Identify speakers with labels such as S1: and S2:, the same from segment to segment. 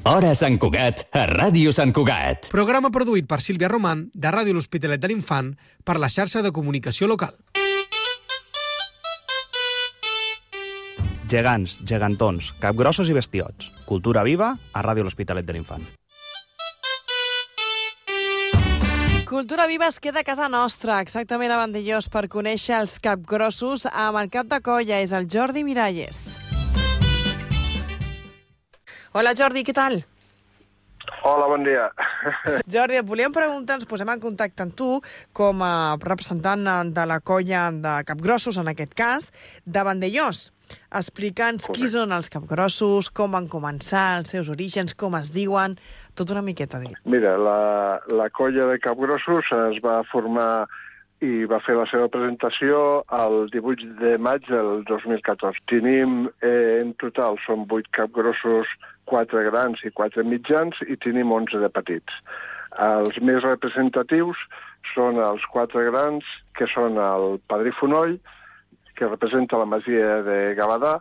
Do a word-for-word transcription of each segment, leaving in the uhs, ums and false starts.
S1: Hora Sant Cugat, a Ràdio Sant Cugat.
S2: Programa produït per Sílvia Roman, de Ràdio L'Hospitalet de l'Infant, per la xarxa de comunicació local.
S3: Gegants, gegantons, capgrossos i bestiots. Cultura viva a Ràdio L'Hospitalet de l'Infant.
S4: Cultura viva es queda a casa nostra, exactament a Vandellós, per conèixer els capgrossos amb el cap de colla. És el Jordi Miralles. Hola, Jordi, què tal?
S5: Hola, bon dia.
S4: Jordi, et volíem preguntar, ens posem en contacte amb tu com a representant de la colla de capgrossos, en aquest cas, de Vandellós. Explica'ns qui són els capgrossos, com van començar, els seus orígens, com es diuen, tot una miqueta d'ell.
S5: Mira, la, la colla de capgrossos es va formar i va fer la seva presentació el divuit de maig del dos mil catorze. Tenim, eh, en total, són vuit capgrossos, quatre grans i quatre mitjans, i tenim onze de petits. Els més representatius són els quatre grans, que són el Padrí Fonoll, que representa la masia de Gavadà,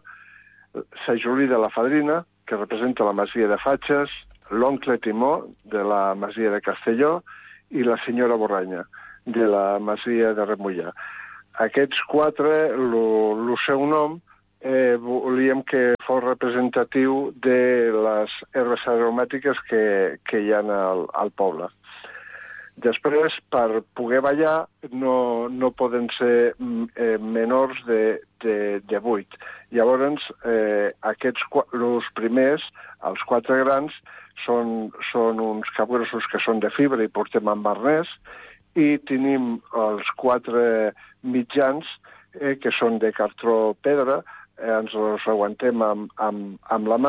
S5: Sa Juli de la Fadrina, que representa la masia de Fatxes, l'oncle Timó, de la masia de Castelló, i la senyora Borranya, de la masia de Remullà. Aquests quatre, el seu nom, eh, volíem que fos representatiu de les herbes aromàtiques que, que hi ha al, al poble. Després, per poder ballar, no, no poden ser eh, menors de, de, de vuit. Llavors, eh, aquests, els primers, els quatre grans, són, són uns capgrossos que són de fibra i portem amb arnès, i tenim els quatre mitjans, eh, que són de cartró pedra, eh, ens els aguantem amb, amb, amb la mà,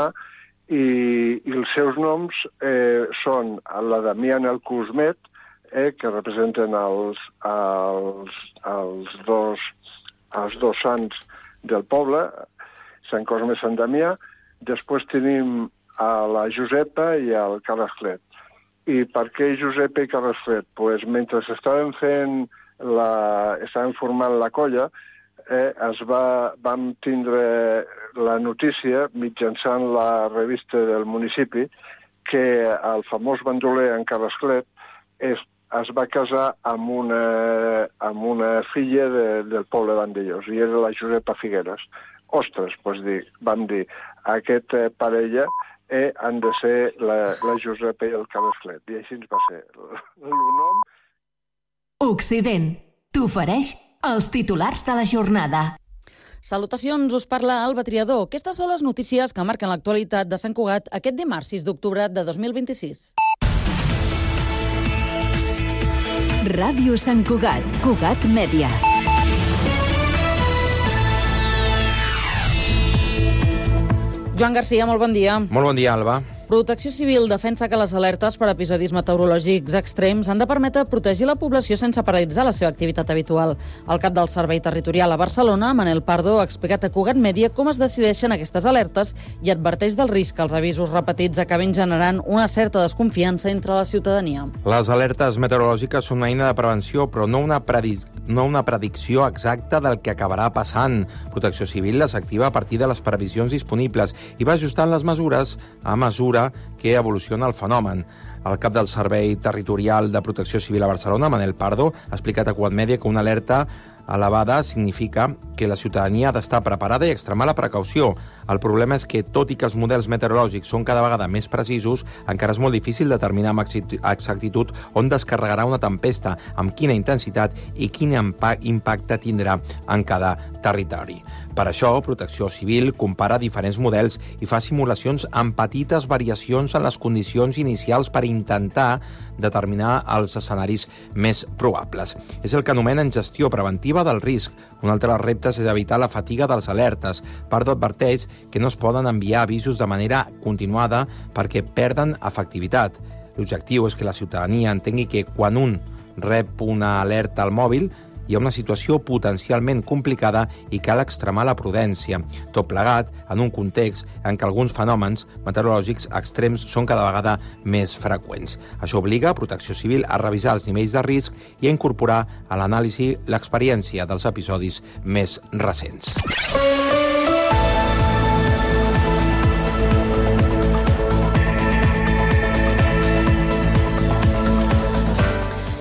S5: i, i els seus noms eh, són la Damiana el Cosmet, eh, que representen els, els, els, dos, els dos sants del poble, Sant Cosme i Sant Damià. Després tenim a la Josepa i al Carrasclet. I per què Josepa i Carrasclet? Pues mentre estaven fent la, estaven formant la colla, eh, es va, vam tindre la notícia, mitjançant la revista del municipi, que el famós bandoler en Carrasclet es, es va casar amb una, amb una filla de, del poble de Vandellós, i era la Josepa Figueres. Ostres, pues dir, vam dir, aquesta parella eh, han de ser la, la Josepa i el Carrasclet, i així ens va ser. El nom...
S6: Occident t'ofereix els titulars de la jornada.
S7: Salutacions, us parla Alba Triador. Aquestes són les notícies que marquen l'actualitat de Sant Cugat aquest dimarts sis d'octubre de dos mil vint-i-sis.
S6: Ràdio Sant Cugat, Cugat Mèdia.
S7: Joan Garcia, molt bon dia.
S8: Molt bon dia, Alba.
S7: Protecció Civil defensa que les alertes per episodis meteorològics extrems han de permetre protegir la població sense paralitzar la seva activitat habitual. El cap del Servei Territorial a Barcelona, Manel Pardo, ha explicat a Cugat Mèdia com es decideixen aquestes alertes i adverteix del risc que els avisos repetits acabin generant una certa desconfiança entre la ciutadania.
S8: Les alertes meteorològiques són una eina de prevenció, però no una, predi no una predicció exacta del que acabarà passant. Protecció Civil les activa a partir de les previsions disponibles i va ajustant les mesures a mesura que evoluciona el fenomen. El cap del Servei Territorial de Protecció Civil a Barcelona, Manel Pardo, ha explicat a Cugat Mèdia que una alerta elevada significa que la ciutadania ha d'estar preparada i extremar la precaució. El problema és que, tot i que els models meteorològics són cada vegada més precisos, encara és molt difícil determinar amb exactitud on descarregarà una tempesta, amb quina intensitat i quin impacte tindrà en cada territori. Per això, Protecció Civil compara diferents models i fa simulacions amb petites variacions en les condicions inicials per intentar determinar els escenaris més probables. És el que anomenen gestió preventiva del risc. Un altre dels reptes és evitar la fatiga dels alertes. Pardo adverteix que no es poden enviar avisos de manera continuada perquè perden efectivitat. L'objectiu és que la ciutadania entengui que quan un rep una alerta al mòbil hi ha una situació potencialment complicada i cal extremar la prudència. Tot plegat en un context en què alguns fenòmens meteorològics extrems són cada vegada més freqüents. Això obliga a Protecció Civil a revisar els nivells de risc i a incorporar a l'anàlisi l'experiència dels episodis més recents.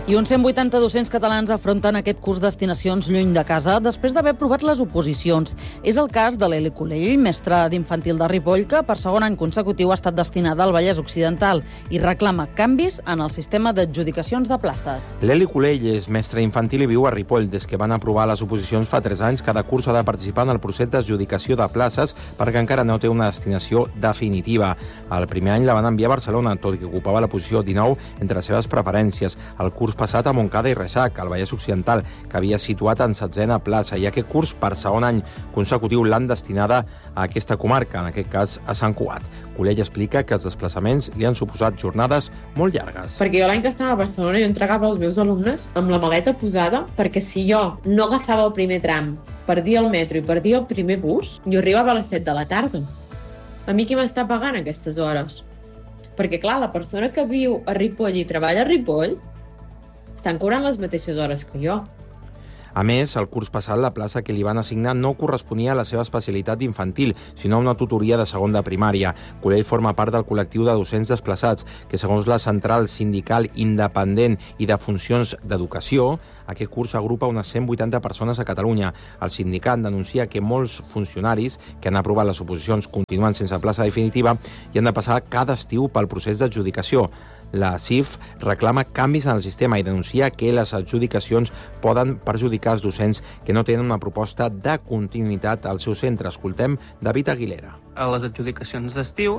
S7: I uns cent vuitanta docents catalans afronten aquest curs destinacions lluny de casa després d'haver aprovat les oposicions. És el cas de l'Eli Colell, mestra d'infantil de Ripoll, que per segon any consecutiu ha estat destinada al Vallès Occidental i reclama canvis en el sistema d'adjudicacions de places.
S8: L'Eli Colell és mestra infantil i viu a Ripoll. Des que van aprovar les oposicions fa tres anys, cada curs ha de participar en el procés d'adjudicació de places perquè encara no té una destinació definitiva. El primer any la van enviar a Barcelona, tot i que ocupava la posició dinou entre les seves preferències. El curs passat a Montcada i Reixac, al Vallès Occidental, que havia situat en setzena plaça, i aquest curs, per segon any consecutiu, l'han destinada a aquesta comarca, en aquest cas a Sant Cugat. Colell explica que els desplaçaments li han suposat jornades molt llargues.
S9: Perquè jo l'any que estava a Barcelona jo entregava els meus alumnes amb la maleta posada, perquè si jo no agafava el primer tram, perdia el metro i perdia el primer bus, jo arribava a les set de la tarda. A mi qui m'està pagant aquestes hores? Perquè, clar, la persona que viu a Ripoll i treballa a Ripoll estan cobrant les mateixes hores que jo.
S8: A més, el curs passat la plaça que li van assignar no corresponia a la seva especialitat infantil, sinó a una tutoria de segon de primària. Colell forma part del col·lectiu de docents desplaçats, que segons la Central Sindical Independent i de Funcions d'Educació, aquest curs agrupa unes cent vuitanta persones a Catalunya. El sindicat denuncia que molts funcionaris que han aprovat les oposicions continuen sense plaça definitiva i han de passar cada estiu pel procés d'adjudicació. La C I F reclama canvis en el sistema i denuncia que les adjudicacions poden perjudicar els docents que no tenen una proposta de continuïtat al seu centre. Escoltem David Aguilera.
S10: A les adjudicacions d'estiu,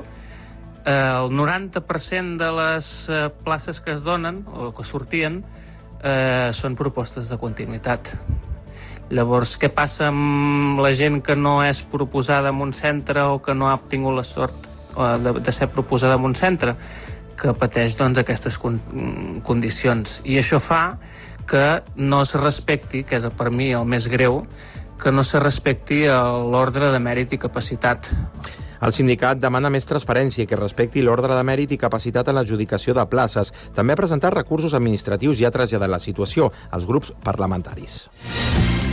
S10: el noranta per cent de les places que es donen o que sortien eh, són propostes de continuïtat. Llavors, què passa amb la gent que no és proposada en un centre o que no ha obtingut la sort de, de ser proposada en un centre? Que pateix doncs, aquestes con condicions. I això fa que no es respecti, que és per mi el més greu, que no se respecti l'ordre de mèrit i capacitat.
S8: El sindicat demana més transparència i que respecti l'ordre de mèrit i capacitat en l'adjudicació de places. També ha presentat recursos administratius i ha traslladat la situació als grups parlamentaris.